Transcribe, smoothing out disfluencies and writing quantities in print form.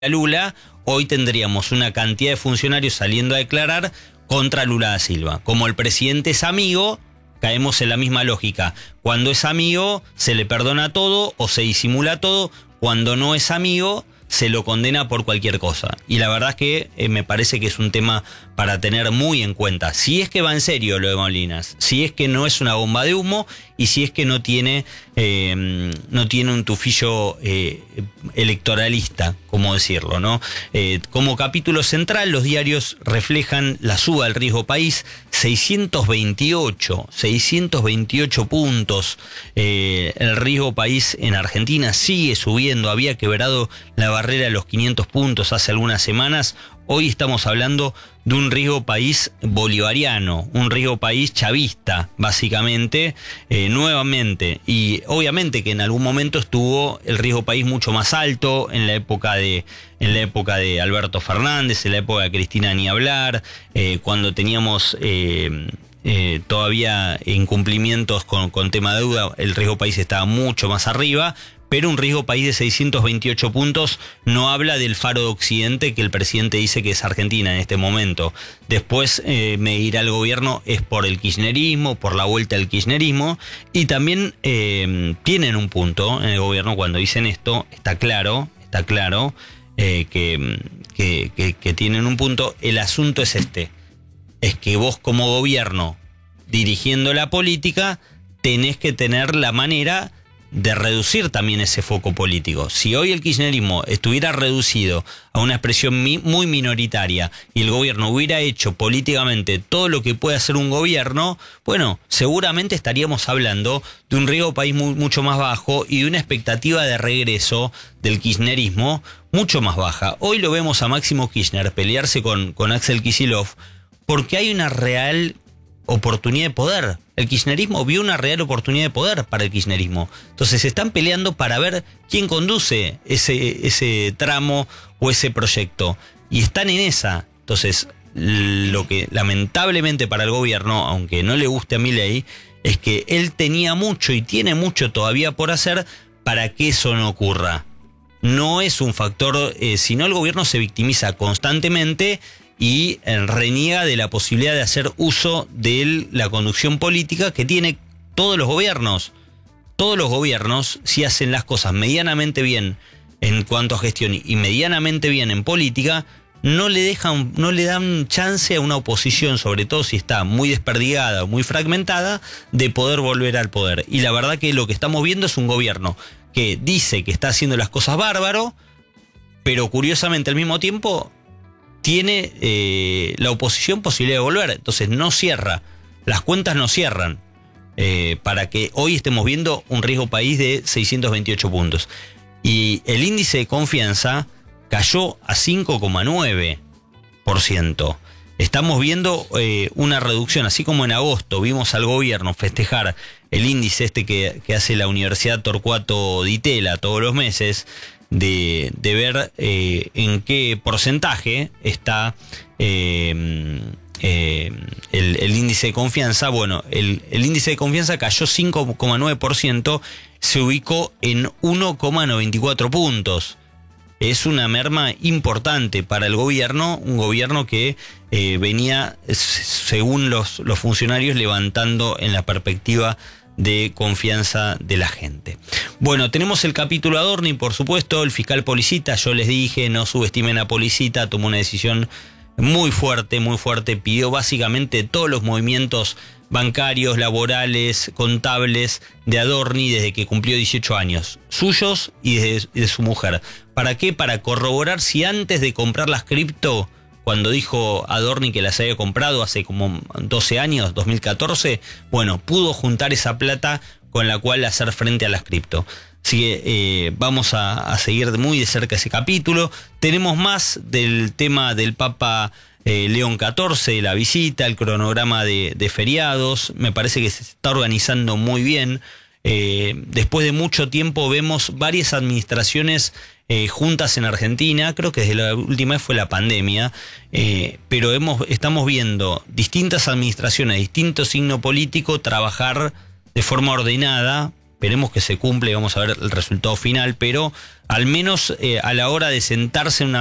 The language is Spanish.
Lula, hoy tendríamos una cantidad de funcionarios saliendo a declarar contra Lula da Silva. Como el presidente es amigo, caemos en la misma lógica. Cuando es amigo, se le perdona todo o se disimula todo. Cuando no es amigo, se lo condena por cualquier cosa. Y la verdad es que me parece que es un tema para tener muy en cuenta. Si es que va en serio lo de Molinas, si es que no es una bomba de humo y si es que no tiene un tufillo electoralista, como decirlo, ¿no? Como capítulo central, los diarios reflejan la suba del riesgo país, 628 puntos. El riesgo país en Argentina sigue subiendo, había quebrado la barrera de los 500 puntos hace algunas semanas. Hoy estamos hablando de un riesgo país bolivariano, un riesgo país chavista, básicamente, nuevamente. Y obviamente que en algún momento estuvo el riesgo país mucho más alto, en la época de Alberto Fernández, en la época de Cristina ni hablar, cuando teníamos todavía incumplimientos con tema de deuda, el riesgo país estaba mucho más arriba. Pero un riesgo país de 628 puntos no habla del faro de Occidente que el presidente dice que es Argentina en este momento. Después me dirá el gobierno es por el kirchnerismo, por la vuelta al kirchnerismo. Y también tienen un punto en el gobierno cuando dicen esto, está claro que tienen un punto. El asunto es es que vos como gobierno, dirigiendo la política, tenés que tener la manera de reducir también ese foco político. Si hoy el kirchnerismo estuviera reducido a una expresión muy minoritaria y el gobierno hubiera hecho políticamente todo lo que puede hacer un gobierno, bueno, seguramente estaríamos hablando de un riesgo país mucho más bajo y de una expectativa de regreso del kirchnerismo mucho más baja. Hoy lo vemos a Máximo Kirchner pelearse con Axel Kicillof porque hay una real oportunidad de poder. El kirchnerismo vio una real oportunidad de poder para el kirchnerismo. Entonces se están peleando para ver quién conduce ese tramo o ese proyecto. Y están en esa. Entonces, lo que lamentablemente para el gobierno, aunque no le guste a Milei, es que él tenía mucho y tiene mucho todavía por hacer para que eso no ocurra. No es un factor, sino el gobierno se victimiza constantemente y reniega de la posibilidad de hacer uso de la conducción política que tiene todos los gobiernos. Todos los gobiernos, si hacen las cosas medianamente bien en cuanto a gestión y medianamente bien en política, no le dan chance a una oposición, sobre todo si está muy desperdigada o muy fragmentada, de poder volver al poder. Y la verdad que lo que estamos viendo es un gobierno que dice que está haciendo las cosas bárbaro, pero curiosamente al mismo tiempo tiene la oposición posibilidad de volver. Entonces no cierra, las cuentas no cierran, para que hoy estemos viendo un riesgo país de 628 puntos. Y el índice de confianza cayó a 5,9%. Estamos viendo una reducción, así como en agosto vimos al gobierno festejar el índice que hace la Universidad Torcuato Di Tella todos los meses, de ver en qué porcentaje está el índice de confianza. Bueno, el índice de confianza cayó 5,9%, se ubicó en 1,94 puntos. Es una merma importante para el gobierno, un gobierno que venía, según los funcionarios, levantando en la perspectiva de confianza de la gente. Bueno, tenemos el capítulo Adorni, por supuesto, el fiscal Policita, yo les dije, no subestimen a Policita, tomó una decisión muy fuerte, pidió básicamente todos los movimientos bancarios, laborales, contables de Adorni desde que cumplió 18 años, suyos y de su mujer. ¿Para qué? Para corroborar si antes de comprar las cripto, cuando dijo Adorni que las había comprado hace como 12 años, 2014, bueno, pudo juntar esa plata con la cual hacer frente a las cripto. Así que vamos a seguir muy de cerca ese capítulo. Tenemos más del tema del Papa León XIV, la visita, el cronograma de feriados. Me parece que se está organizando muy bien. Después de mucho tiempo vemos varias administraciones juntas en Argentina. Creo que desde la última vez fue la pandemia, pero estamos viendo distintas administraciones, distinto signo político trabajar de forma ordenada esperemos que se cumpla y vamos a ver el resultado final, pero al menos a la hora de sentarse en una